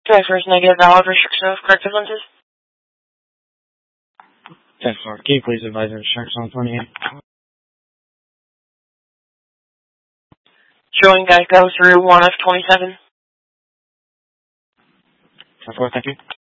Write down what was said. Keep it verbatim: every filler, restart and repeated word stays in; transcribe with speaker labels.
Speaker 1: Driver's negative valid restriction of corrective lenses.
Speaker 2: ten four. Can you please advise the restrictions on twenty-eight?
Speaker 1: Showing Geico through one of twenty-seven.
Speaker 2: ten four, thank you.